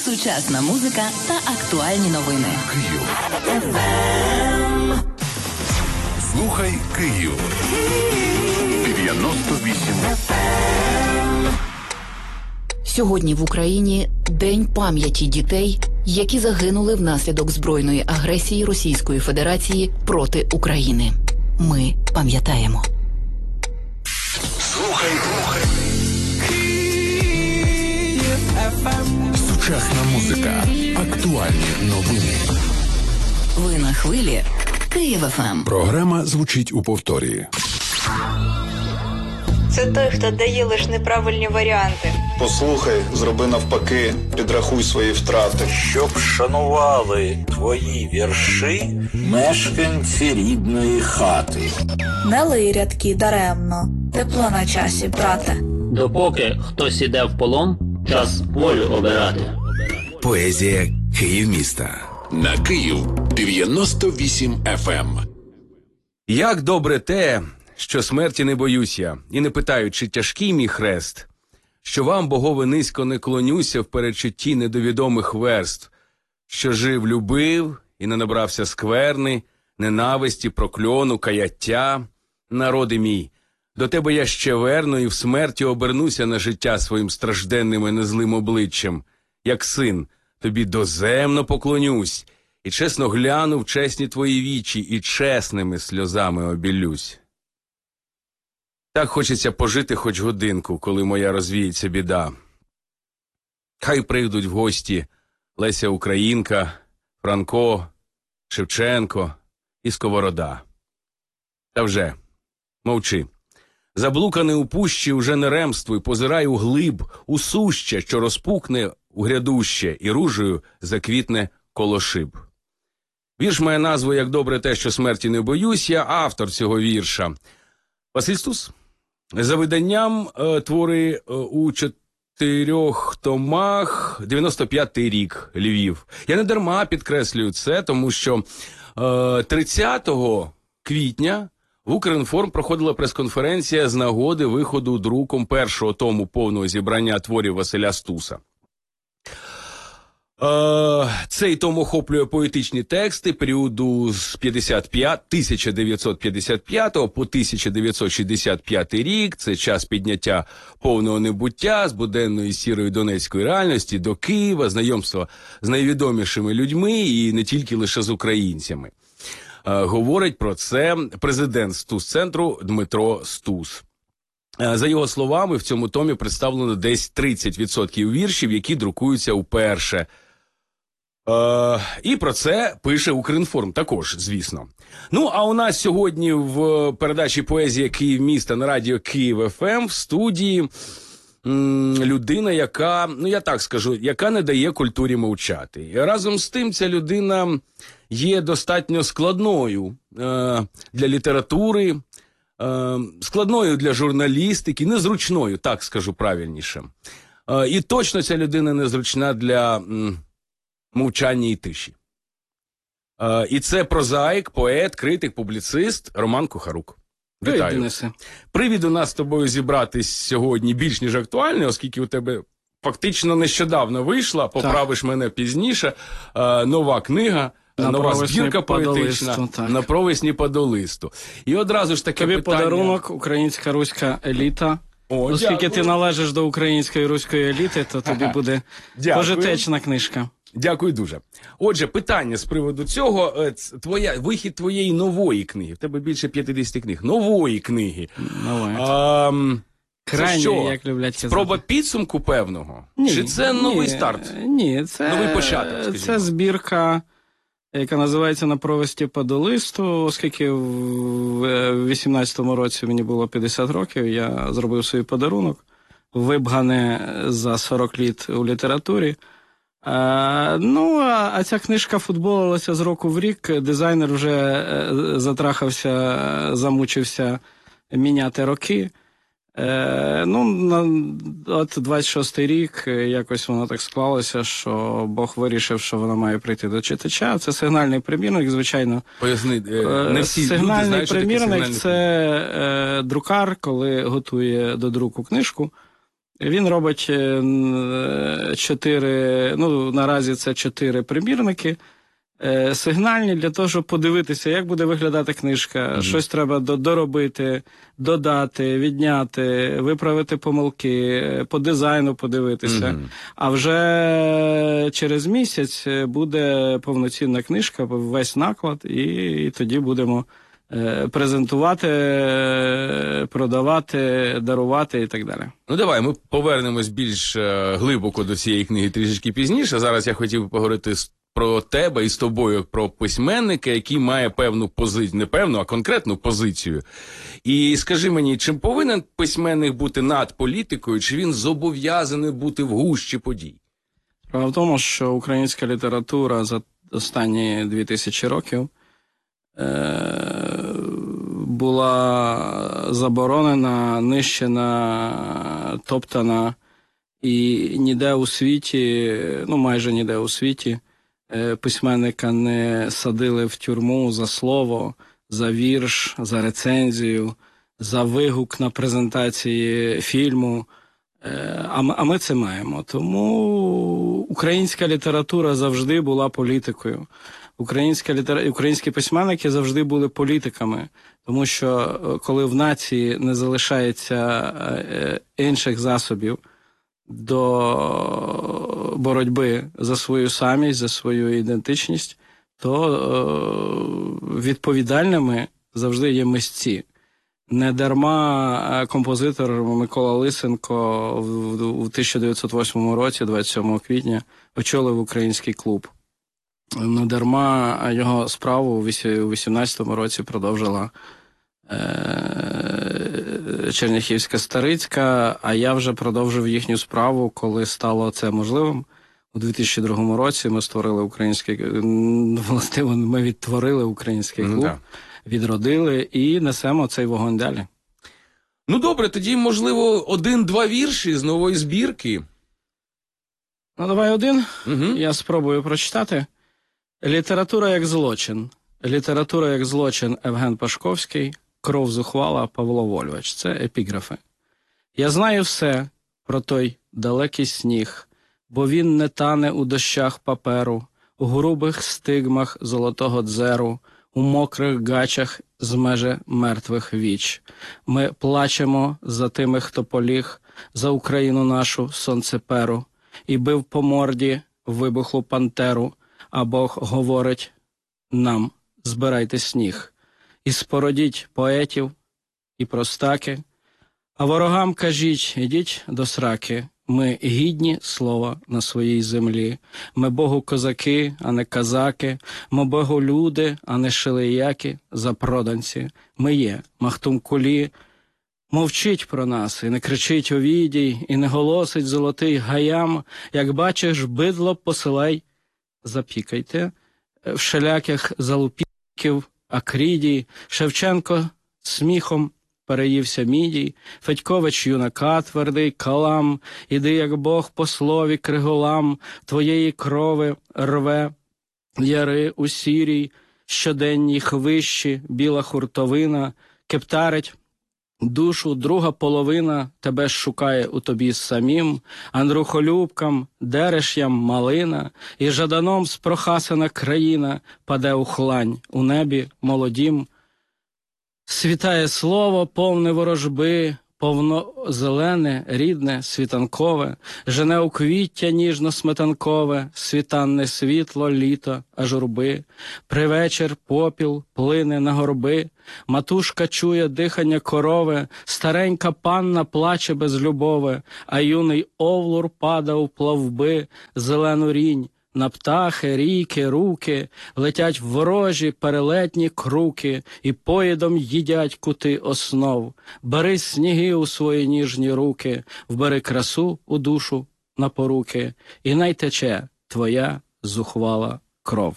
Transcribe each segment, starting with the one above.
Сучасна музика та актуальні новини. Київ. Слухай Київ. 98. Сьогодні в Україні День пам'яті дітей, які загинули внаслідок збройної агресії Російської Федерації проти України. Ми пам'ятаємо. Слухай Київ ФМ. Сучасна музика. Актуальні новини. Ви на хвилі Київ ФМ. Програма звучить у повторі. Це той, хто дає лише неправильні варіанти. Послухай, зроби навпаки, підрахуй свої втрати. Щоб шанували твої вірші мешканці рідної хати. Не лий рядки даремно, тепло на часі, брате. Допоки хтось іде в полон, час волю обирати. Поезія Київміста. На Київ 98 FM. Як добре те, що смерті не боюся, і не питаю, чи тяжкий мій хрест, що вам, богове, низько не клонюся в передчутті недовідомих верств, що жив, любив і не набрався скверни, ненависті, прокльону, каяття. Народи мій, до тебе я ще верну і в смерті обернуся на життя своїм стражденним і незлим обличчям. Як син, тобі доземно поклонюсь, і чесно гляну в чесні твої вічі, і чесними сльозами обілюсь. Так хочеться пожити хоч годинку, коли моя розвіється біда. Хай прийдуть в гості Леся Українка, Франко, Шевченко і Сковорода. Та вже, мовчи. Заблуканий у пущі уже не ремствуй, позирай у глиб, у суще, що розпукне у грядуще, і ружею заквітне коло шиб. Вірш має назву «Як добре те, що смерті не боюсь», я автор цього вірша. Василь Стус. За виданням твори у 4 томах, 95-й рік, Львів. Я не дарма підкреслюю це, тому що 30 квітня в Укрінформ проходила прес-конференція з нагоди виходу друком першого тому повного зібрання творів Василя Стуса. Цей том охоплює поетичні тексти періоду з 1955 по 1965 рік. Це час підняття повного небуття з буденної сірої донецької реальності до Києва, знайомства з найвідомішими людьми і не тільки лише з українцями. Говорить про це президент Стус-центру Дмитро Стус. За його словами, в цьому томі представлено десь 30% віршів, які друкуються вперше. І про це пише Укрінформ також, звісно. Ну, а у нас сьогодні в передачі «Поезія Київміста» на радіо Київ ФМ в студії людина, яка, ну я так скажу, яка не дає культурі мовчати. І разом з тим ця людина є достатньо складною для літератури, складною для журналістики, незручною, так скажу правильніше. І точно ця людина незручна для мовчання і тиші. І це прозаїк, поет, критик, публіцист Роман Кухарук. Вітаю. Денисе. Привід у нас з тобою зібратись сьогодні більш ніж актуальний, оскільки у тебе фактично нещодавно вийшла, поправиш мене пізніше, нова книга, нова збірка поетична «На провесні по долисту». І одразу ж таке тобі питання... подарунок «Українська руська еліта». Оскільки дякую. ти належиш до української руської еліти, то тобі буде пожитечна книжка. Дякую дуже. Отже, питання з приводу цього. Вихід твоєї нової книги. В тебе більше 50 книг. Нової книги. Крайні, що? як люблять казати. Спроба підсумку певного? Ні, чи це новий старт? Ні, це, новий початок, скажімо. Це збірка, яка називається «На провесті по долисту», оскільки в 18-му році мені було 50 років, я зробив свій подарунок, вибгане за 40 літ у літературі. А ця книжка футболилася з року в рік, дизайнер вже затрахався, замучився міняти роки. От 26-й рік якось воно так склалося, що Бог вирішив, що вона має прийти до читача. Це сигнальний примірник, звичайно. Поясни, не всі сигнальний люди знають, примірник – сигнальний це друкар, коли готує до друку книжку, Він робить 4, наразі це 4 примірники, сигнальні, для того, щоб подивитися, як буде виглядати книжка. Щось треба доробити, додати, відняти, виправити помилки, по дизайну подивитися. А вже через місяць буде повноцінна книжка, весь наклад, і тоді будемо презентувати, продавати, дарувати і так далі. Ну давай, ми повернемось більш глибоко до цієї книги трішечки пізніше. Зараз я хотів би поговорити про тебе і з тобою, про письменника, який має певну позицію, не певну, а конкретну позицію. І скажи мені, чи повинен письменник бути над політикою, чи він зобов'язаний бути в гущі подій? Справа в тому, що українська література за останні 2000 років була заборонена, нищена, топтана, і ніде у світі, майже ніде у світі, письменника не садили в тюрму за слово, за вірш, за рецензію, за вигук на презентації фільму. А ми це маємо. Тому українська література завжди була політикою. Українські письменники завжди були політиками. Тому що коли в нації не залишається інших засобів до боротьби за свою самість, за свою ідентичність, то відповідальними завжди є митці. Не дарма композитор Микола Лисенко у 1908 році, 27 квітня, очолив український клуб. Не дарма його справу у 18 році продовжила Черняхівська Старицька, а я вже продовжив їхню справу, коли стало це можливим. У 2002 році ми створили український, ми відтворили український клуб, відродили і несемо цей вогонь далі. Ну добре, тоді, можливо, 1-2 вірші з нової збірки. Давай один. Я спробую прочитати. Література як злочин. Література як злочин Евген Пашковський. Кров зухвала Павло Вольвач. Це епіграфи. Я знаю все про той далекий сніг, бо він не тане у дощах паперу, у грубих стигмах золотого дзеру, у мокрих гачах з межи мертвих віч. Ми плачемо за тими, хто поліг, за Україну нашу сонцеперу, і бив по морді вибухлу пантеру, а Бог говорить нам: збирайте сніг, і спородіть поетів і простаки, а ворогам кажіть: ідіть до сраки, ми гідні слова на своїй землі, ми Богу козаки, а не казаки, ми Богу люди, а не шилияки, запроданці, ми є махтумкулі. Мовчіть про нас, і не кричить Овідій, і не голосить золотий гаям, як бачиш бидло, посилай, запікайте, всіляких залупіків, Акрідій, Шевченко сміхом переївся мідій, Федькович юнака твердий калам, іди, як Бог по слові криголам, твоєї крови рве яри у сірій, щоденній хвищі, біла хуртовина, кептарить душу, друга половина тебе шукає у тобі самім, Андрухолюбкам, дереш'ям малина, і жаданом спрохасана країна паде у хлань, у небі молодім. Світає слово, повне ворожби, повно зелене, рідне, світанкове, жене у квіття ніжно-сметанкове, світанне світло, літо, а журби. Привечір попіл плине на горби, матушка чує дихання корови, старенька панна плаче без любови, а юний овлур пада у плавби, зелену рінь. На птахи, ріки, руки, летять ворожі перелетні круки, і поїдом їдять кути основ. Бери сніги у свої ніжні руки, вбери красу у душу на поруки, і най тече твоя зухвала кров.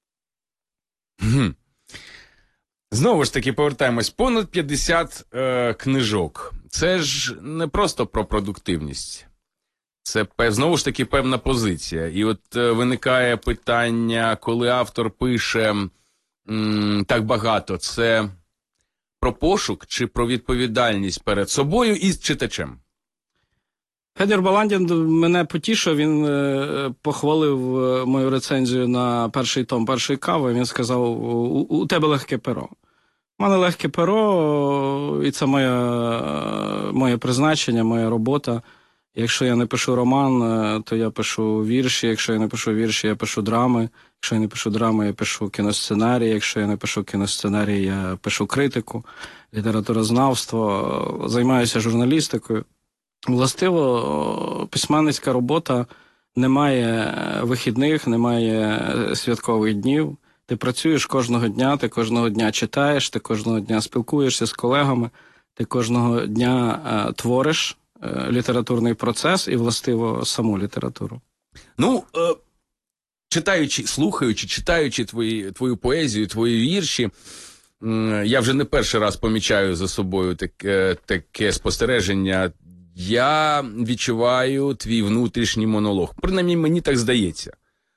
Знову ж таки, повертаємось. Понад 50 книжок. Це ж не просто про продуктивність. Це, знову ж таки, певна позиція. І от виникає питання, коли автор пише так багато, це про пошук чи про відповідальність перед собою і читачем? Федір Баландін мене потішив, він похвалив мою рецензію на перший том першої кави, він сказав, у тебе легке перо. У мене легке перо, і це моє призначення, моя робота. Якщо я не пишу роман, то я пишу вірші, якщо я не пишу вірші, я пишу драми, якщо я не пишу драми, я пишу кіносценарій, якщо я не пишу кіносценарій, я пишу критику, літературознавство, займаюся журналістикою. Властиво, письменницька робота не має вихідних, не має святкових днів. Ти працюєш кожного дня, ти кожного дня читаєш, ти кожного дня спілкуєшся з колегами, ти кожного дня твориш літературний процес і, властиво, саму літературу. Ну, читаючи твою поезію, твої вірші, я вже не перший раз помічаю за собою таке спостереження. Я відчуваю твій внутрішній монолог. Принаймні, мені так здається.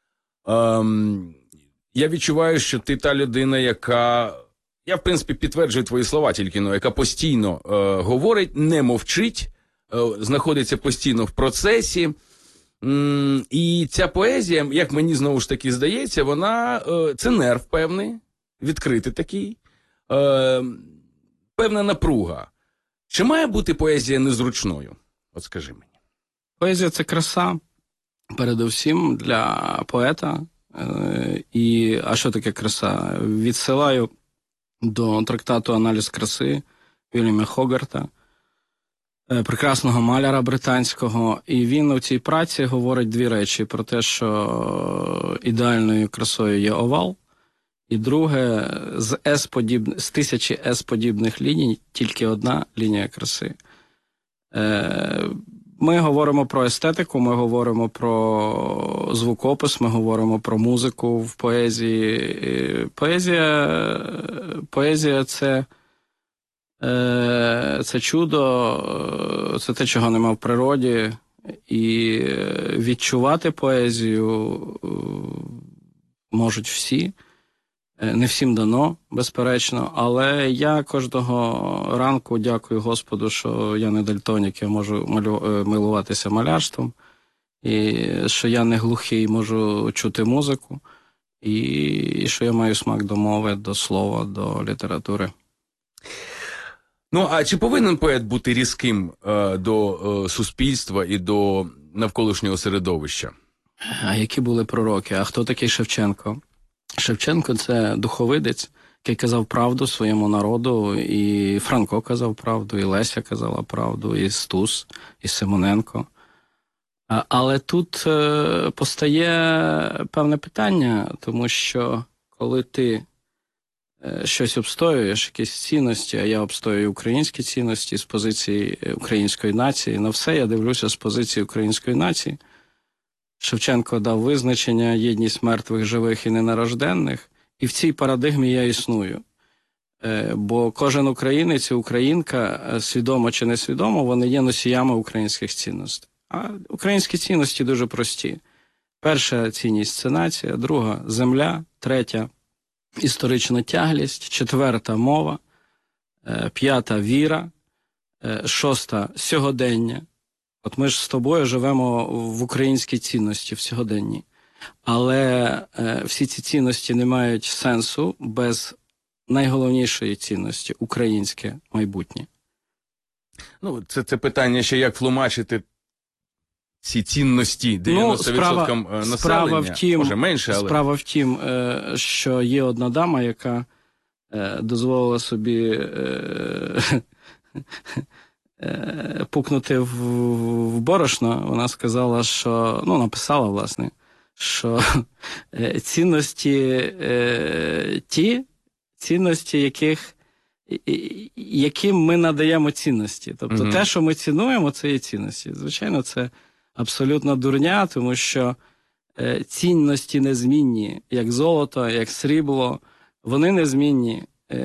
Я відчуваю, що ти та людина, яка... Я, в принципі, підтверджую твої слова тільки, яка постійно говорить, не мовчить, знаходиться постійно в процесі. І ця поезія, як мені знову ж таки здається, вона... Це нерв певний, відкритий такий, певна напруга. Чи має бути поезія незручною? От скажи мені. Поезія – це краса, передусім, для поета. А що таке краса? Відсилаю до трактату «Аналіз краси» Вільяма Хогарта, прекрасного маляра британського. І він у цій праці говорить дві речі. Про те, що ідеальною красою є овал. І друге, з тисячі С-подібних ліній тільки одна лінія краси. Ми говоримо про естетику, ми говоримо про звукопис, ми говоримо про музику в поезії. Поезія це чудо, це те, чого нема в природі. І відчувати поезію можуть всі. Не всім дано, безперечно, але я кожного ранку дякую Господу, що я не дальтонік, я можу милуватися малярством, і що я не глухий, можу чути музику, і що я маю смак до мови, до слова, до літератури. Ну, а чи повинен поет бути різким до суспільства і до навколишнього середовища? А які були пророки? А хто такий Шевченко? Шевченко – це духовидець, який казав правду своєму народу, і Франко казав правду, і Леся казала правду, і Стус, і Симоненко. Але тут постає певне питання, тому що коли ти щось обстоюєш, якісь цінності, а я обстоюю українські цінності з позиції української нації, на все я дивлюся з позиції української нації. Шевченко дав визначення єдність мертвих, живих і ненарожденних, і в цій парадигмі я існую. Бо кожен українець і українка, свідомо чи несвідомо, вони є носіями українських цінностей. А українські цінності дуже прості. Перша цінність – це нація, друга – земля, третя – історична тяглість, четверта – мова, п'ята – віра, шоста – сьогодення. От ми ж з тобою живемо в українській цінності, в сьогоденні. Але всі ці цінності не мають сенсу без найголовнішої цінності – українське майбутнє. Ну, це питання ще як тлумачити ці цінності 90% населення, може менше, але... Справа в тім, що є одна дама, яка дозволила собі пукнути в борошно. Вона сказала, що, написала, власне, що цінності яким ми надаємо цінності. Тобто те, що ми цінуємо, це є цінності. Звичайно, це абсолютно дурня, тому що цінності незмінні, як золото, як срібло, вони незмінні.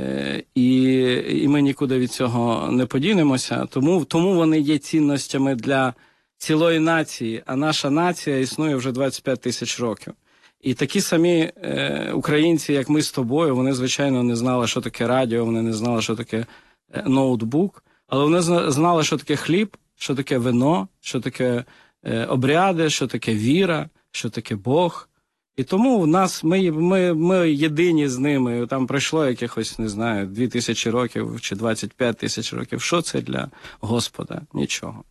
І ми нікуди від цього не подінемося. Тому вони є цінностями для цілої нації, а наша нація існує вже 25 тисяч років. І такі самі українці, як ми з тобою, вони, звичайно, не знали, що таке радіо, вони не знали, що таке ноутбук, але вони знали, що таке хліб, що таке вино, що таке обряди, що таке віра, що таке Бог. І тому в нас, ми єдині з ними. Там пройшло якихось, не знаю, 2000 років чи 25 тисяч років. Що це для Господа? Нічого.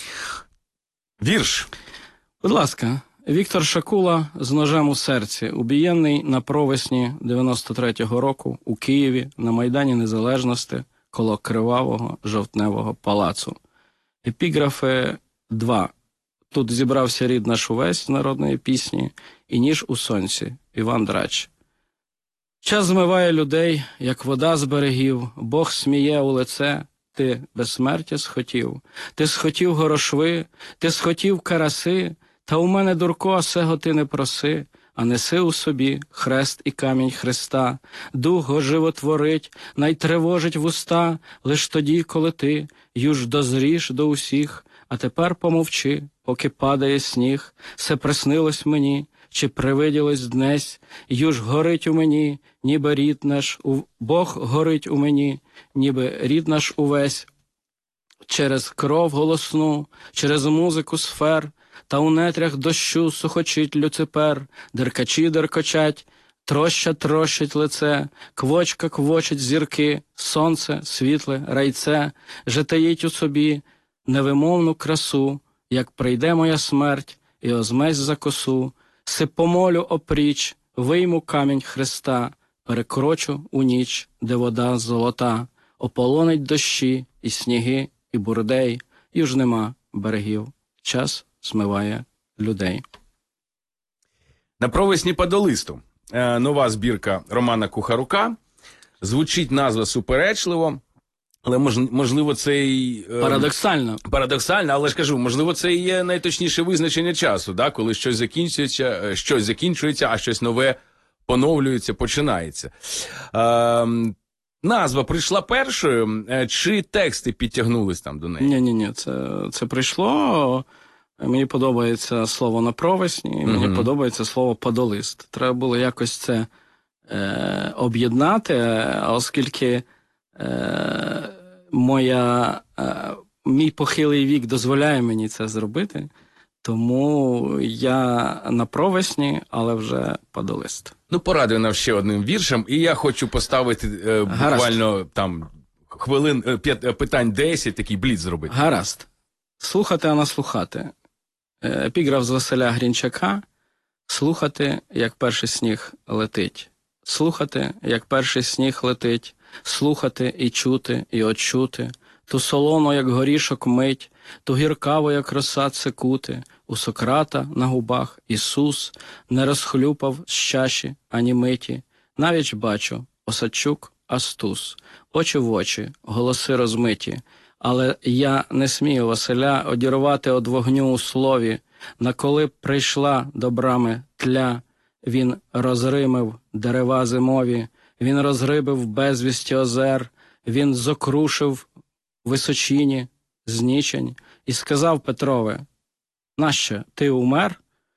Вірш. Будь ласка, Віктор Шакула «З ножем у серці», убієнний на провесні 93-го року у Києві на Майдані Незалежності коло Кривавого Жовтневого палацу. Епіграфи 2. Тут зібрався рід наш увесь з народної пісні і ніж у сонці. Іван Драч. Час змиває людей, як вода з берегів, Бог сміє у лице, ти безсмертя схотів. Ти схотів горошви, ти схотів караси, та у мене, дурко, сего ти не проси, а неси у собі хрест і камінь Христа. Дух го животворить, найтривожить вуста, лиш тоді, коли ти юж дозріш до усіх. А тепер помовчи, поки падає сніг, се приснилось мені, чи привиділось днесь, юж горить у мені, ніби рід наш, Бог горить у мені, ніби рід наш увесь. Через кров голосну, через музику сфер, та у нетрях дощу сухочить Люципер, деркачі деркочать, трощать лице, квочка квочить зірки, сонце, світле, райце, житаїть у собі невимовну красу, як прийде моя смерть і озмесь за косу, си помолю опріч, вийму камінь Христа, перекрочу у ніч, де вода золота, ополонить дощі і сніги, і бурдей, і ж нема берегів, час змиває людей. На провесні падолисту. Нова збірка Романа Кухарука. Звучить назва суперечливо, але можливо це і... Парадоксально. Парадоксально, але ж кажу, можливо це і є найточніше визначення часу, да? Коли щось закінчується, а щось нове поновлюється, починається. Назва прийшла першою, чи тексти підтягнулись там до неї? Ні, це прийшло. Мені подобається слово «на провесні», мені подобається слово «падолист». Треба було якось це об'єднати, а оскільки мій похилий вік дозволяє мені це зробити, тому я на провесні, але вже падолист. Ну, порадуй нам ще одним віршем, і я хочу поставити буквально там питань 10, такий бліц зробити. Гаразд. Слухати, а наслухати. Епіграф з Василя Грінчака. Слухати, як перший сніг летить. Слухати, як перший сніг летить. Слухати і чути, і очути. Ту солону, як горішок мить, ту гіркаву, як роса цикути. У Сократа на губах Ісус не розхлюпав з чаші ані миті. Навіть бачу, Осадчук Астус. Очі в очі, голоси розмиті. Але я не смію Василя одірвати од вогню у слові. На коли прийшла до брами тля, він розримив дерева зимові, він розрибив безвісті озер, він зокрушив височині знічень і сказав Петрове: «Нащо ти умер?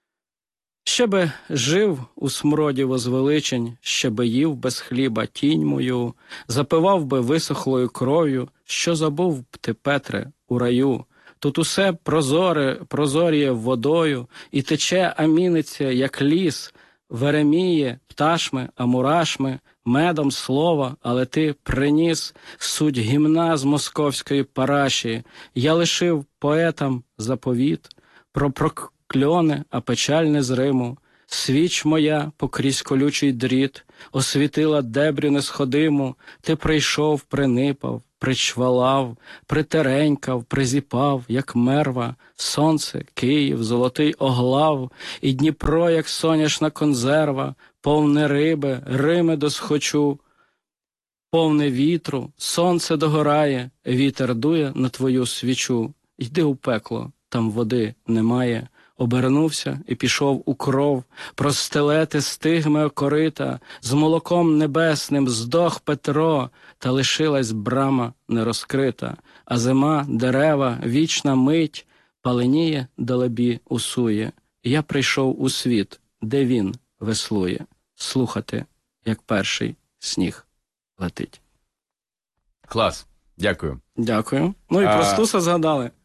Ще би жив у смроді возвеличень, ще би їв без хліба тінь мою, запивав би висохлою кров'ю, що забув б ти, Петре, у раю. Тут усе прозоріє водою, і тече аміниться, як ліс, вереміє пташми, амурашми, медом слова, але ти приніс суть гімна з московської параші. Я лишив поетам заповіт про прокльони, а печаль не з Риму. Свіч моя покрізь колючий дріт освітила дебрю несходиму. Ти прийшов, принипав, причвалав, притеренькав, призіпав, як мерва, сонце, Київ, золотий оглав, і Дніпро, як соняшна консерва, повне риби, Рими досхочу, повне вітру, сонце догорає, вітер дує на твою свічу. Йди у пекло, там води немає. Обернувся і пішов у кров, простелети стигми окорита, з молоком небесним здох Петро, та лишилась брама нерозкрита, а зима, дерева, вічна мить, паленіє далебі усує. Я прийшов у світ, де він веслує, слухати, як перший сніг летить. Клас, дякую. Дякую. Ну і про Стуса згадали.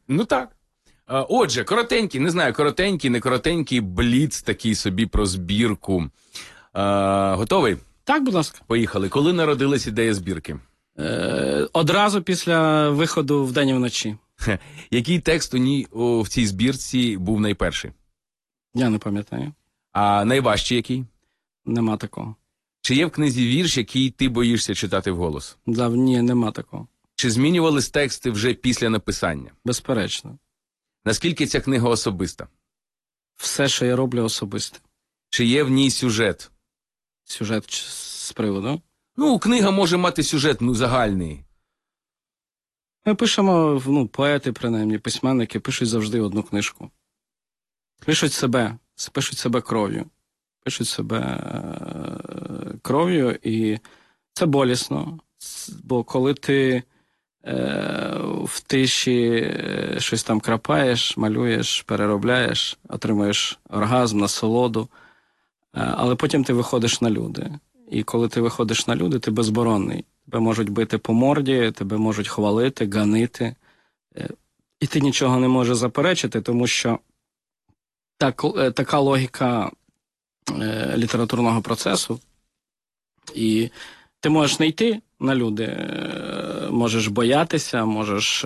Ну так. Отже, коротенький, не знаю, коротенький, не коротенький, бліц такий собі про збірку. Готовий? Так, будь ласка. Поїхали. Коли народилась ідея збірки? Одразу після виходу «Вдень і вночі». Який текст в цій збірці був найперший? Я не пам'ятаю. А найважчий який? Нема такого. Чи є в книзі вірш, який ти боїшся читати вголос? Ні, нема такого. Чи змінювались тексти вже після написання? Безперечно. Наскільки ця книга особиста? Все, що я роблю, особисте. Чи є в ній сюжет? Сюжет з приводу? Ну, книга може мати сюжет, загальний. Ми пишемо, поети, принаймні, письменники, пишуть завжди одну книжку. Пишуть себе кров'ю. Пишуть себе кров'ю, і це болісно. Бо коли ти в тиші щось там крапаєш, малюєш, переробляєш, отримуєш оргазм, насолоду, але потім ти виходиш на люди. І коли ти виходиш на люди, ти безборонний. Тебе можуть бити по морді, тебе можуть хвалити, ганити. І ти нічого не можеш заперечити, тому що така логіка літературного процесу. І ти можеш не йти на люди, можеш боятися, можеш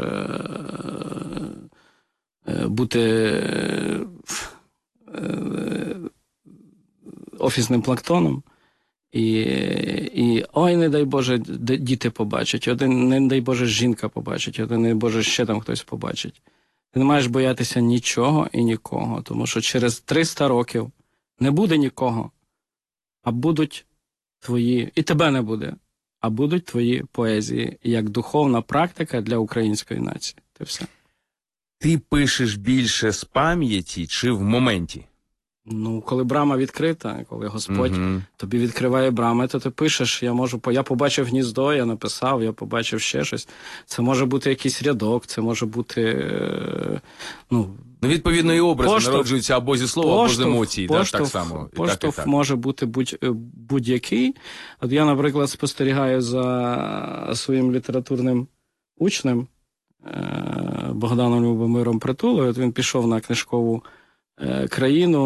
бути офісним планктоном. І ой, не дай Боже, діти побачать, не дай Боже, жінка побачить, не дай Боже, ще там хтось побачить. Ти не маєш боятися нічого і нікого, тому що через 300 років не буде нікого, а будуть твої, і тебе не буде, а будуть твої поезії, як духовна практика для української нації. Це все. Ти пишеш більше з пам'яті чи в моменті? Коли брама відкрита, коли Господь тобі відкриває брами, то ти пишеш, я побачив гніздо, я написав, я побачив ще щось. Це може бути якийсь рядок, це може бути, відповідно, і образи народжуються або зі слова, або з емоцій. Так само. Поштовх може бути будь-який. От я, наприклад, спостерігаю за своїм літературним учнем Богданом Любомиром Притулою. От він пішов на книжкову країну,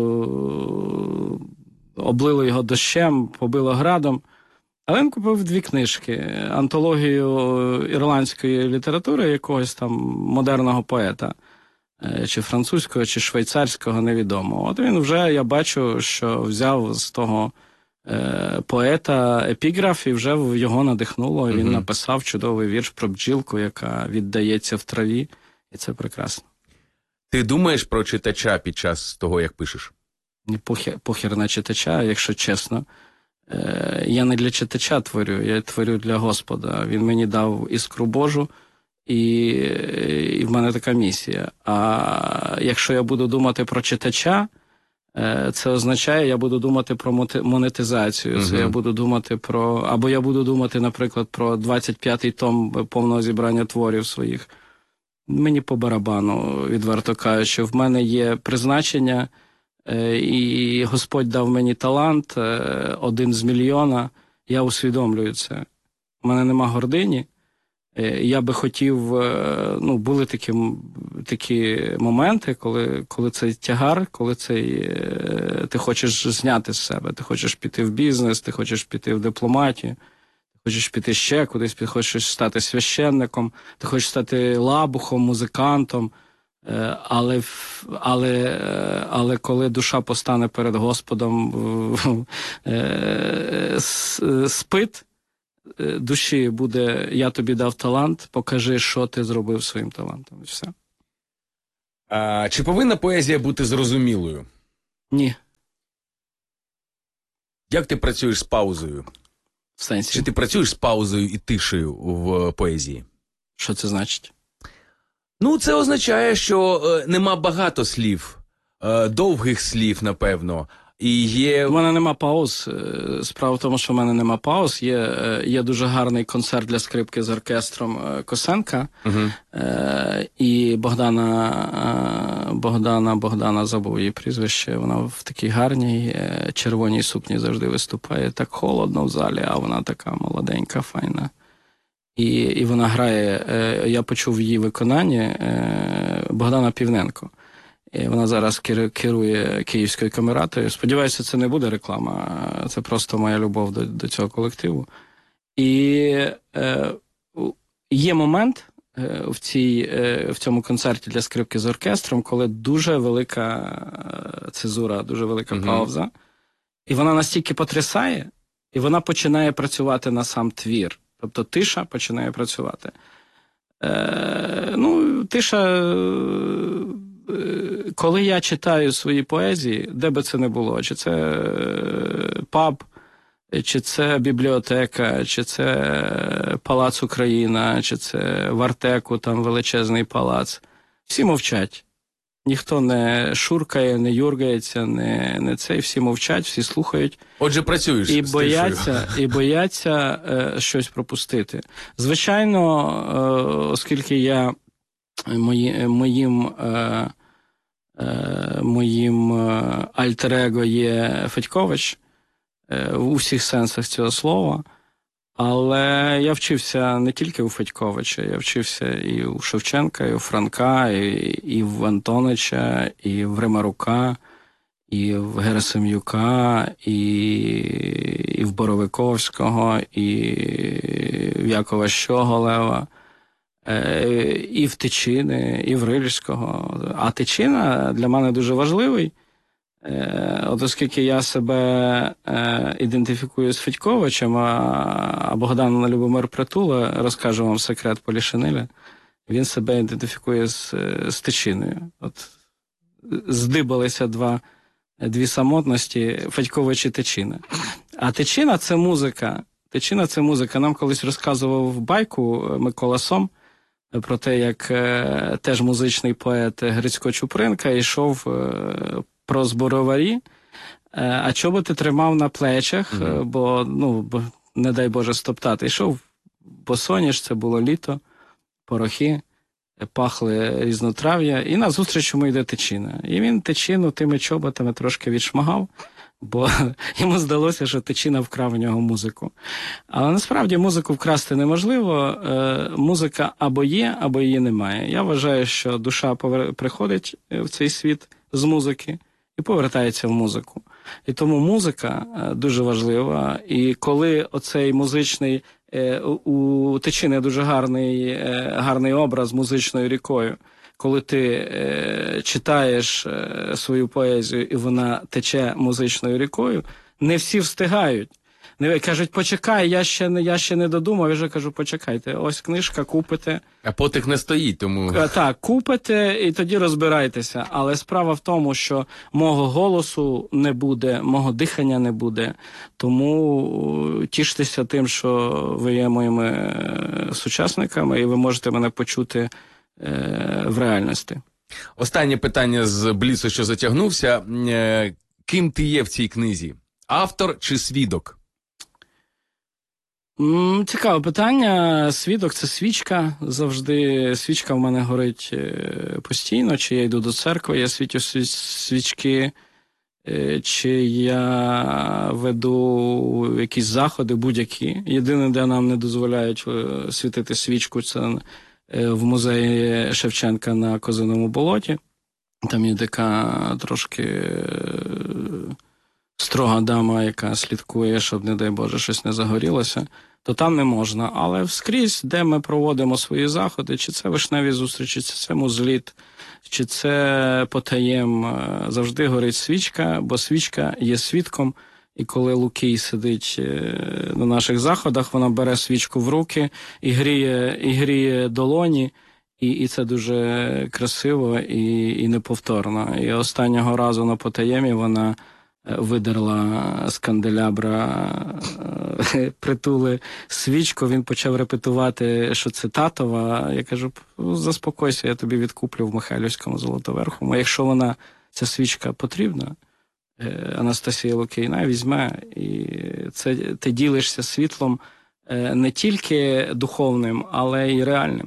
облило його дощем, побило градом. Але він купив 2 книжки. Антологію ірландської літератури якогось там модерного поета. Чи французького, чи швейцарського, невідомо. От він вже, я бачу, що взяв з того поета епіграф і вже його надихнуло. Він написав чудовий вірш про бджілку, яка віддається в траві. І це прекрасно. Ти думаєш про читача під час того, як пишеш? Похер на читача, якщо чесно. Я не для читача творю, я творю для Господа. Він мені дав іскру Божу, і в мене така місія. А якщо я буду думати про читача, це означає, я буду думати про монетизацію. Це я буду думати або я буду думати, наприклад, про 25-й том повного зібрання творів своїх. Мені по барабану, відверто кажучи. В мене є призначення, і Господь дав мені талант, 1 з мільйона. Я усвідомлюю це. У мене нема гордині. Я би хотів, були такі моменти, коли цей тягар, коли ти хочеш зняти з себе, ти хочеш піти в бізнес, ти хочеш піти в дипломатію, ти хочеш піти ще кудись, ти хочеш стати священником, ти хочеш стати лабухом, музикантом, але коли душа постане перед Господом, спит душі буде: я тобі дав талант, покажи, що ти зробив своїм талантом. І все. Чи повинна поезія бути зрозумілою? Ні. Як ти працюєш з паузою? В сенсі? Чи ти працюєш з паузою і тишею в поезії? Що це значить? Це означає, що нема багато слів, довгих слів, напевно. У мене нема пауз. Справа в тому, що в мене нема пауз. Є дуже гарний концерт для скрипки з оркестром Косенка. І Богдана, забув її прізвище. Вона в такій гарній червоній сукні завжди виступає. Так холодно в залі, а вона така молоденька, файна. і вона грає, я почув в її виконанні Богдана Півненко. І вона зараз керує Київською камератою. Сподіваюся, це не буде реклама, це просто моя любов до цього колективу. І є момент в цьому концерті для скрипки з оркестром, коли дуже велика цезура, дуже велика пауза. І вона настільки потрясає, і вона починає працювати на сам твір. Тобто тиша починає працювати. Тиша, коли я читаю свої поезії, де би це не було, чи це паб, чи це бібліотека, чи це Палац Україна, чи це в Артеку, там величезний палац, всі мовчать. Ніхто не шуркає, не юргається, не цей, всі мовчать, всі слухають. Отже, працюєш і бояться щось пропустити. Звичайно, оскільки я моїм альтер-его є Федькович у всіх сенсах цього слова, але я вчився не тільки у Федьковича, я вчився і у Шевченка, і у Франка, і в Антонича, і в Римарука, і в Герасим'юка, і в Боровиковського, і в Якова Щоголева, і в Тичини, і в Рильського. А Тичина для мене дуже важливий. От оскільки я себе ідентифікую з Федьковичем, а Богдан Любомир Притула, розкажу вам секрет Полішинеля, він себе ідентифікує з Тичиною. От здибалися дві самотності, Федькович і Тичина. А Тичина – це музика. Тичина – це музика. Нам колись розказував байку Микола Сом про те, як теж музичний поет Грицько Чупринка йшов про збороварі, а чоботи тримав на плечах, бо, не дай Боже, стоптати. Йшов босоніж, це було літо, порохи, пахли різнотрав'я, і назустріч йому йде Тичина. І він Тичину тими чоботами трошки відшмагав, бо йому здалося, що Тичина вкрав у нього музику. Але насправді музику вкрасти неможливо. Музика або є, або її немає. Я вважаю, що душа приходить в цей світ з музики і повертається в музику. І тому музика дуже важлива. І коли оцей музичний, у Тичини дуже гарний образ музичною рікою, коли ти читаєш свою поезію і вона тече музичною рікою, не всі встигають. Кажуть, почекай, я ще не додумав. Я вже кажу, почекайте, ось книжка, купите. А потик не стоїть, тому... Так, купите і тоді розбирайтеся. Але справа в тому, що мого голосу не буде, мого дихання не буде. Тому тіштеся тим, що ви є моїми сучасниками і ви можете мене почути в реальності. Останнє питання з Бліцу, що затягнувся. Ким ти є в цій книзі? Автор чи свідок? Цікаве питання. Свідок – це свічка. Завжди свічка в мене горить постійно. Чи я йду до церкви, я світю свічки, чи я веду якісь заходи, будь-які. Єдине, де нам не дозволяють світити свічку, це в музеї Шевченка на Козиному болоті. Там є така трошки строга дама, яка слідкує, щоб, не дай Боже, щось не загорілося, то там не можна. Але вскрізь, де ми проводимо свої заходи, чи це вишневі зустрічі, чи це музліт, чи це потаєм, завжди горить свічка, бо свічка є свідком. І коли Лукій сидить на наших заходах, вона бере свічку в руки і гріє долоні, і це дуже красиво і неповторно. І останнього разу на потаємі вона видерла з канделябра Притули свічку, він почав репетувати, що це татова. Я кажу, заспокойся, я тобі відкуплю в Михайлівському Золотоверхому. Якщо вона, ця свічка потрібна, Анастасія Лукійна візьме, і це ти ділишся світлом не тільки духовним, але й реальним.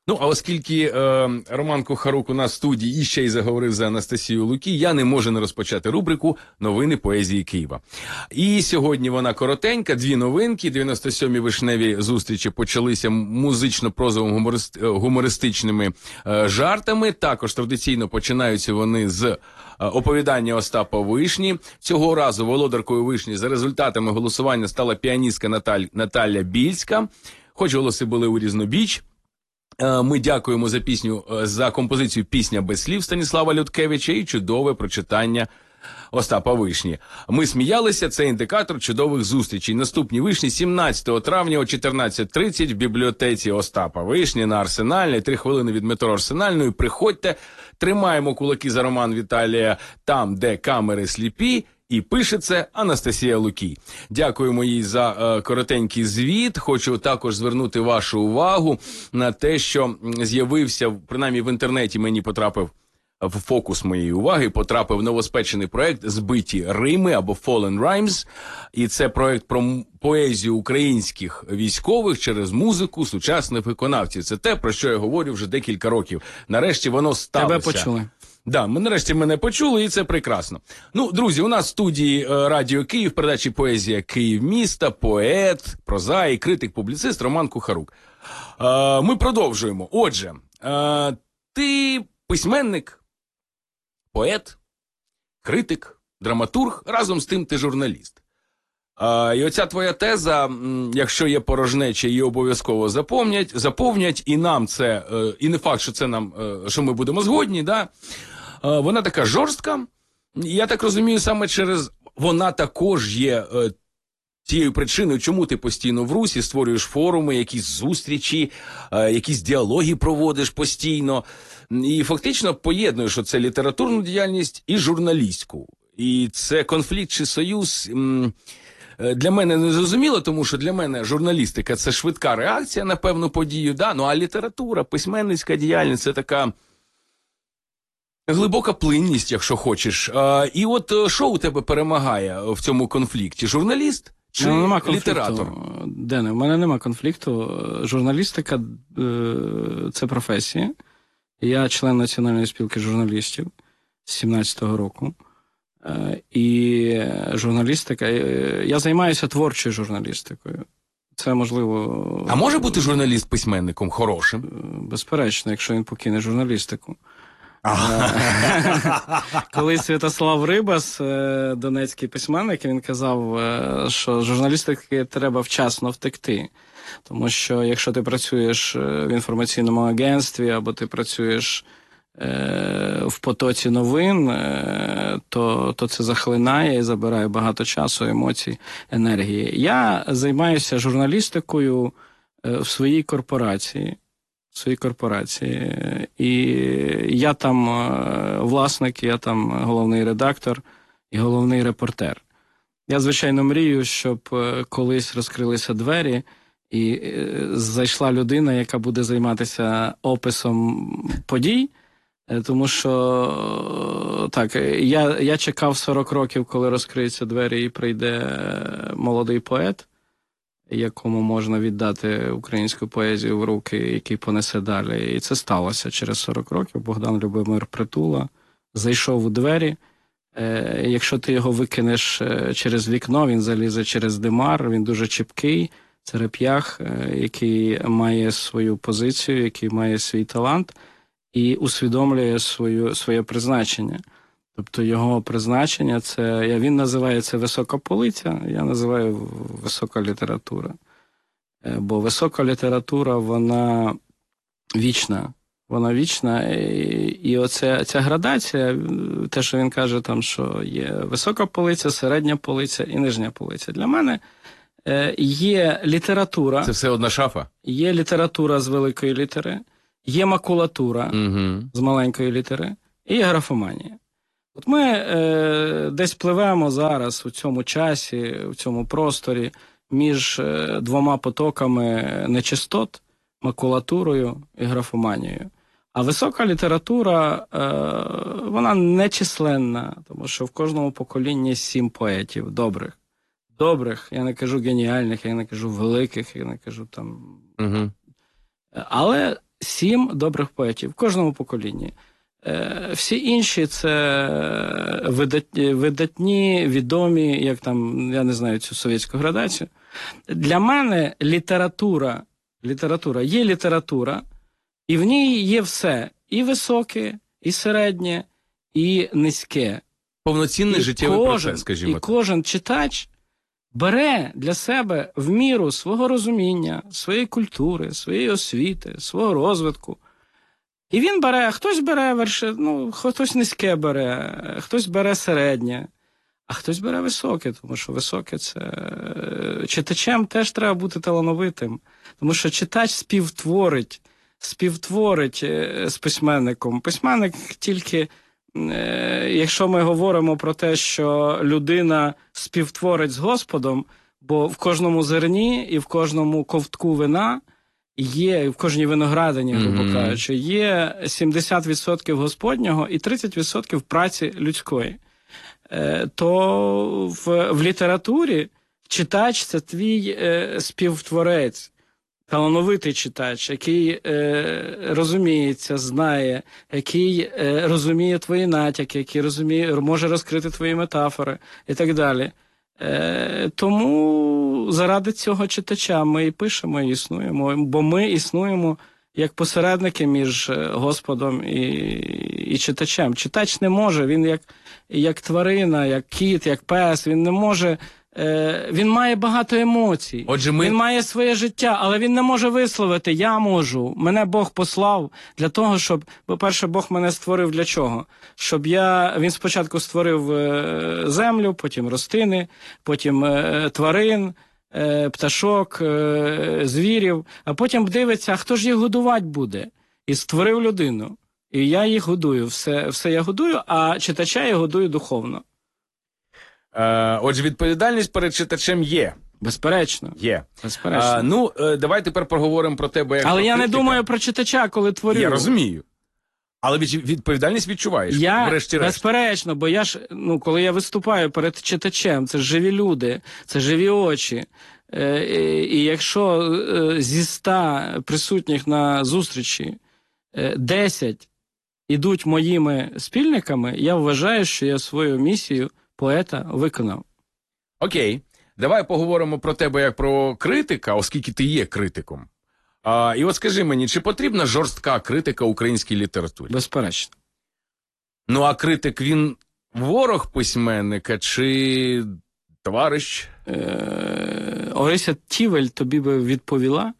Ну, а оскільки Роман Кухарук у нас в студії і ще й заговорив за Анастасію Лукій, я не можу не розпочати рубрику «Новини поезії Києва». І сьогодні вона коротенька, 2 новинки. 97-й вишневі зустрічі почалися музично-прозовими гумористичними жартами. Також традиційно починаються вони з оповідання Остапа Вишні. Цього разу володаркою Вишні за результатами голосування стала піаністка Наталя Більська, хоч голоси були у різнобіч. Ми дякуємо за композицію «Пісня без слів» Станіслава Людкевича і чудове прочитання Остапа Вишні. Ми сміялися, це індикатор чудових зустрічей. Наступні Вишні 17 травня о 14:30 в бібліотеці Остапа Вишні на Арсенальній, 3 хвилини від метро Арсенальної. Приходьте, тримаємо кулаки за роман Віталія «Там, де камери сліпі». І пише це Анастасія Лукій. Дякуємо їй за коротенький звіт. Хочу також звернути вашу увагу на те, що з'явився, принаймні в інтернеті мені потрапив в фокус моєї уваги, потрапив новоспечений проект «Збиті Рими» або «Fallen Rhymes». І це проект про поезію українських військових через музику сучасних виконавців. Це те, про що я говорю вже декілька років. Нарешті воно сталося. Тебе почули. Да, нарешті мене почули, і це прекрасно. Ну, друзі, у нас в студії Радіо Київ, передачі «Поезія Київ міста», поет, прозаїк, критик, публіцист Роман Кухарук. Ми продовжуємо. Отже, ти письменник, поет, критик, драматург, разом з тим ти журналіст. І оця твоя теза, якщо є порожнеча, її обов'язково заповнять, і нам це, і не факт, що це нам, що ми будемо згодні, да? Вона така жорстка, я так розумію, саме через, вона також є тією причиною, чому ти постійно в русі, створюєш форуми, якісь зустрічі, якісь діалоги проводиш постійно, і фактично поєднуєш оце літературну діяльність і журналістську. І це конфлікт чи союз для мене не зрозуміло, тому що для мене журналістика – це швидка реакція на певну подію, да? Ну а література, письменницька діяльність – це така глибока плинність, якщо хочеш. І от що у тебе перемагає в цьому конфлікті? Журналіст чи літератор? Дене, в мене нема конфлікту. Журналістика – це професія. Я член Національної спілки журналістів з 17-го року. І журналістика, я займаюся творчою журналістикою. Це можливо... А може бути журналіст письменником хорошим? Безперечно, якщо він покине журналістику. Коли Святослав Рибас, донецький письменник, він казав, що журналістики треба вчасно втекти. Тому що якщо ти працюєш в інформаційному агентстві, або ти працюєш в потоці новин, то це захлинає і забирає багато часу, емоцій, енергії. Я займаюся журналістикою в своїй корпорації. І я там власник, я там головний редактор і головний репортер. Я, звичайно, мрію, щоб колись розкрилися двері і зайшла людина, яка буде займатися описом подій. Тому що, так, я чекав 40 років, коли розкриються двері і прийде молодий поет, якому можна віддати українську поезію в руки, який понесе далі. І це сталося через 40 років. Богдан Любомир Притула зайшов у двері. Якщо ти його викинеш через вікно, він залізе через димар, він дуже чіпкий. Це реп'ях, який має свою позицію, який має свій талант і усвідомлює своє призначення. Тобто його призначення – це, він називає це висока полиця, я називаю висока література. Бо висока література, вона вічна. Вона вічна, і ця градація, те, що він каже, там, що є висока полиця, середня полиця і нижня полиця. Для мене є література. Це все одна шафа? Є література з великої літери, є макулатура з маленької літери, і є графоманія. От ми десь пливемо зараз у цьому часі, у цьому просторі між двома потоками нечистот, макулатурою і графоманією. А висока література, вона нечисленна, тому що в кожному поколінні 7 поетів добрих. Добрих, я не кажу геніальних, я не кажу великих, я не кажу там... Але 7 добрих поетів в кожному поколінні. Всі інші – це видатні, відомі, як там, я не знаю цю совєтську градацію. Для мене література є література, і в ній є все. І високе, і середнє, і низьке. Повноцінний життєвий процес, скажімо так. І кожен читач бере для себе в міру свого розуміння, своєї культури, своєї освіти, свого розвитку. І він бере, хтось бере хтось низьке бере, хтось бере середнє, а хтось бере високе, тому що високе це... Читачем теж треба бути талановитим, тому що читач співтворить з письменником. Письменник тільки, якщо ми говоримо про те, що людина співтворить з Господом, бо в кожному зерні і в кожному ковтку вина є, в кожній виноградині, грубо кажучи, є 70% Господнього і 30% праці людської. То в літературі читач – це твій співтворець, талановитий читач, який розуміється, знає, який розуміє твої натяки, який може розкрити твої метафори і так далі. Тому заради цього читача ми і пишемо, і існуємо, бо ми існуємо як посередники між Господом і читачем. Читач не може, він як тварина, як кіт, як пес, він не може... Він має багато емоцій, він має своє життя, але він не може висловити «я можу». Мене Бог послав для того, щоб, по-перше, Бог мене створив для чого? Щоб він спочатку створив землю, потім рослини, потім тварин, пташок, звірів, а потім дивиться, а хто ж їх годувати буде? І створив людину. І я їх годую, все я годую, а читача я годую духовно. Отже, відповідальність перед читачем є. Безперечно. Є. Безперечно. Давай тепер поговоримо про тебе як Але про я критика. не думаю про читача, коли творю. Я розумію. Але відповідальність відчуваєш, врешті-решт. Безперечно, бо коли я виступаю перед читачем, це ж живі люди, це живі очі. І якщо зі 100 присутніх на зустрічі 10 ідуть моїми спільниками, я вважаю, що я свою місію поета виконав. Окей. Давай поговоримо про тебе як про критика, оскільки ти є критиком. І от скажи мені, чи потрібна жорстка критика українській літературі? Безперечно. Ну, а критик, він ворог письменника чи товариш? Орися Тівель тобі би відповіла,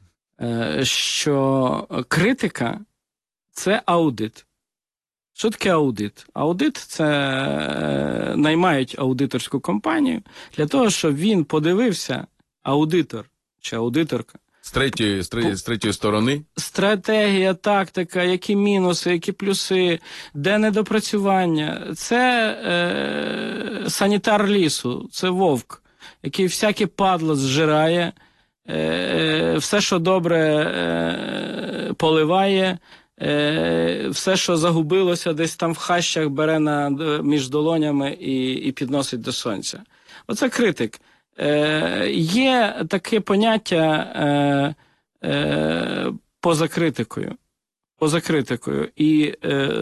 що критика – це аудит. Що таке аудит? Аудит – це наймають аудиторську компанію для того, щоб він подивився, аудитор чи аудиторка. З третьої сторони? Стратегія, тактика, які мінуси, які плюси, де недопрацювання. Це санітар лісу, це вовк, який всяке падло зжирає, все, що добре, поливає, все, що загубилося десь там в хащах, бере між долонями і підносить до сонця. Оце критик. Є таке поняття поза критикою. І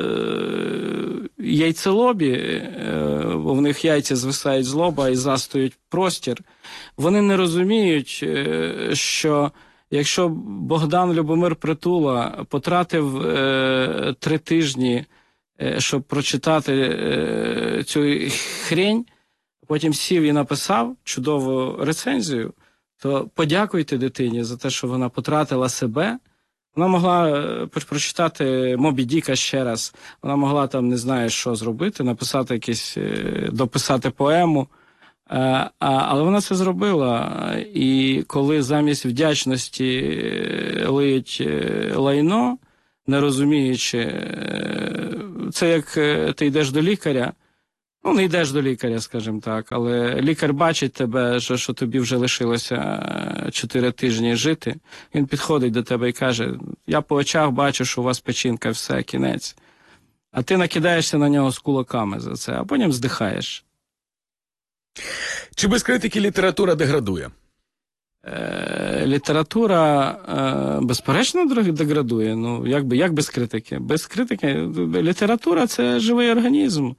яйцелобі, бо в них яйця звисають з лоба і застують простір, вони не розуміють, що якщо Богдан Любомир Притула потратив 3 тижні, щоб прочитати цю хрень, потім сів і написав чудову рецензію, то подякуйте дитині за те, що вона потратила себе. Вона могла прочитати Мобі Діка ще раз, вона могла там не знаю що зробити, написати дописати поему, але вона це зробила. І коли замість вдячності лиють лайно, не розуміючи, це як ти йдеш до лікаря, не йдеш до лікаря, скажімо так, але лікар бачить тебе, що тобі вже лишилося 4 тижні жити. Він підходить до тебе і каже, я по очах бачу, що у вас печінка, все, кінець. А ти накидаєшся на нього з кулаками за це, а потім здихаєш. Чи без критики література деградує? Література, безперечно, деградує. Ну, як без критики? Без критики. Література – це живий організм.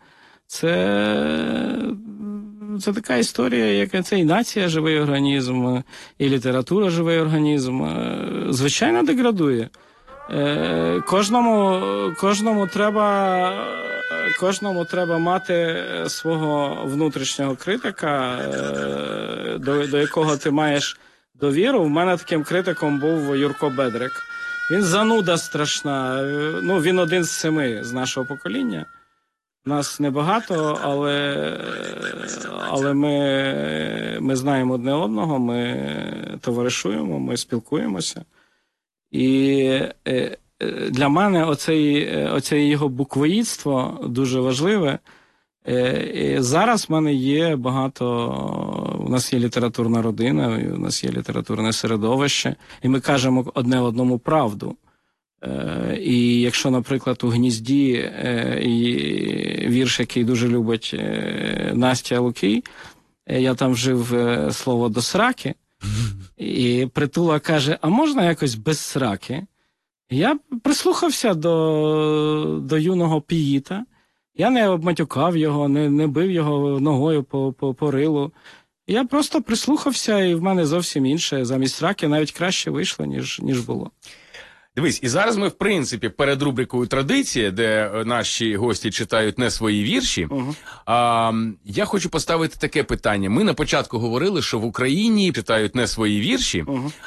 Це така історія, яка це і нація живий організм, і література живий організм. Звичайно, деградує. Кожному треба мати свого внутрішнього критика, до якого ти маєш довіру. В мене таким критиком був Юрко Бедрик. Він зануда страшна. Ну, він один з 7 з нашого покоління. Нас небагато, але ми знаємо одне одного, ми товаришуємо, ми спілкуємося. І для мене оце його буквоїдство дуже важливе. І зараз в мене є у нас є літературна родина, у нас є літературне середовище, і ми кажемо одне одному правду. І якщо, наприклад, у «Гнізді» вірш, який дуже любить Настя Лукій, я там вжив слово «до сраки», і Притула каже, а можна якось без сраки? Я прислухався до юного піїта, я не обматюкав його, не бив його ногою по рилу. Я просто прислухався, і в мене зовсім інше. Замість сраки навіть краще вийшло, ніж було. Дивись, і зараз ми, в принципі, перед рубрикою «Традиція», де наші гості читають не свої вірші, я хочу поставити таке питання. Ми на початку говорили, що в Україні читають не свої вірші.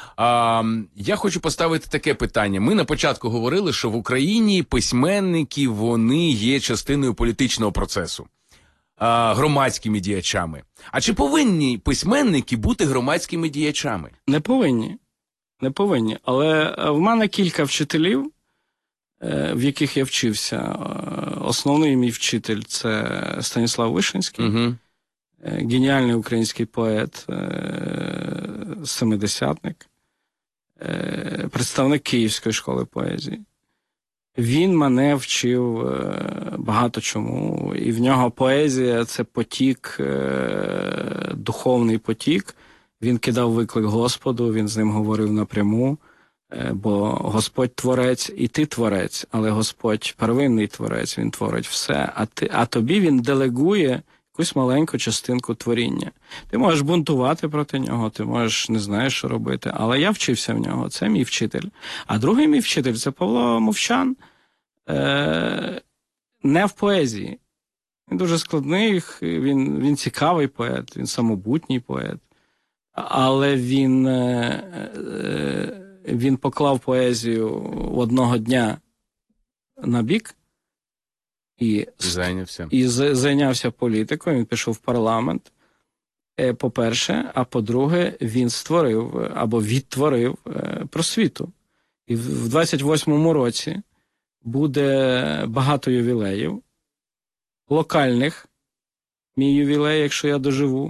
Я хочу поставити таке питання. Ми на початку говорили, що в Україні письменники, вони є частиною політичного процесу, громадськими діячами. А чи повинні письменники бути громадськими діячами? Не повинні. Не повинні. Але в мене кілька вчителів, в яких я вчився. Основний мій вчитель – це Станіслав Вишинський, геніальний український поет, семидесятник, представник Київської школи поезії. Він мене вчив багато чому. І в нього поезія – це потік, духовний потік. Він кидав виклик Господу, він з ним говорив напряму, бо Господь творець, і ти творець, але Господь первинний творець, він творить все, а тобі він делегує якусь маленьку частинку творіння. Ти можеш бунтувати проти нього, ти можеш не знаєш, що робити, але я вчився в нього, це мій вчитель. А другий мій вчитель – це Павло Мовчан, не в поезії. Він дуже складний, він цікавий поет, він самобутній поет. Але він поклав поезію одного дня на бік і зайнявся політикою, він пішов в парламент, по-перше, а по-друге, він створив або відтворив просвіту. І в 28-му році буде багато ювілеїв, локальних, мій ювілей, якщо я доживу,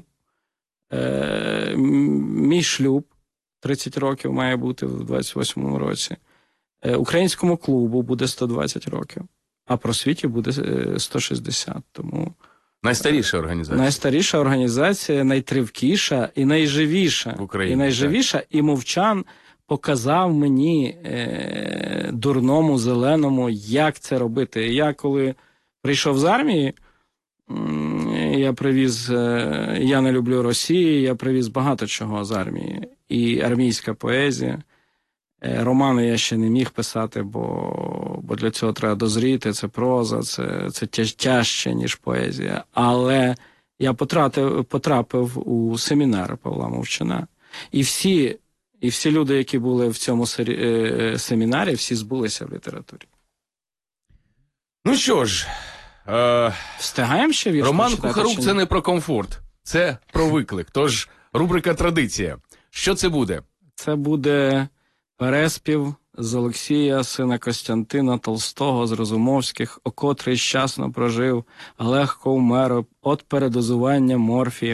мій шлюб 30 років має бути в 28-му році. Українському клубу буде 120 років, а просвіті буде 160. Тому найстаріша організація. Найстаріша організація, найтривкіша і найживіша. В Україні. І найживіша. І Мовчан показав мені, дурному, зеленому, як це робити. Я коли прийшов з армії, я привіз «Я не люблю Росії», я привіз багато чого з армії. І армійська поезія. Романи я ще не міг писати, бо для цього треба дозріти, це проза, це тяжче, ніж поезія. Але я потрапив у семінар Павла Мовчана. І всі люди, які були в цьому семінарі, всі збулися в літературі. Ну що ж, встигаємо ще вірш Роман почитати, Кухарук – це не про комфорт, це про виклик. Тож, рубрика «Традиція». Що це буде? Це буде переспів з Олексія, сина Костянтина Толстого з Розумовських, о котрий щасно прожив, а легко вмер от передозування морфієм.